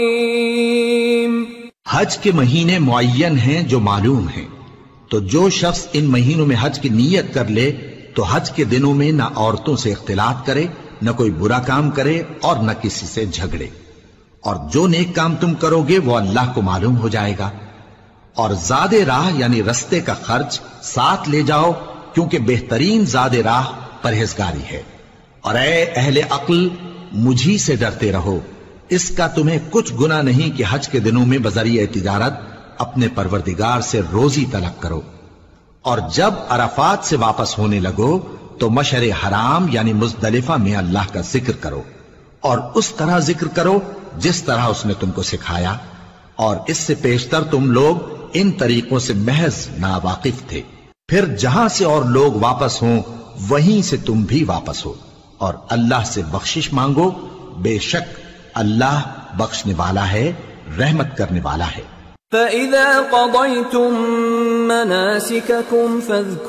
حج کے مہینے معین ہیں جو معلوم ہیں، تو جو شخص ان مہینوں میں حج کی نیت کر لے تو حج کے دنوں میں نہ عورتوں سے اختلاط کرے، نہ کوئی برا کام کرے اور نہ کسی سے جھگڑے، اور جو نیک کام تم کرو گے وہ اللہ کو معلوم ہو جائے گا۔ اور زاد راہ یعنی رستے کا خرچ ساتھ لے جاؤ، کیونکہ بہترین زاد راہ پرہیزگاری ہے۔ اور اے اہل عقل، مجھی سے ڈرتے رہو، اس کا تمہیں کچھ گناہ نہیں کہ حج کے دنوں میں بذریعہ تجارت اپنے پروردگار سے روزی طلب کرو۔ اور جب عرفات سے واپس ہونے لگو تو مشعر حرام یعنی مزدلفہ میں اللہ کا ذکر کرو، اور اس طرح ذکر کرو جس طرح اس نے تم کو سکھایا، اور اس سے پیشتر تم لوگ ان طریقوں سے محض ناواقف تھے۔ پھر جہاں سے اور لوگ واپس ہوں وہیں سے تم بھی واپس ہو، اور اللہ سے بخشش مانگو، بے شک اللہ بخشنے والا ہے، رحمت کرنے والا ہے۔ فَإِذَا قَضَيْتُم مَّنَاسِكَكُمْ فَاذْكُرُوا